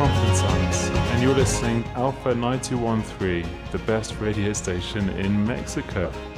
Conference Arts, and you're listening Alpha 913, the best radio station in Mexico.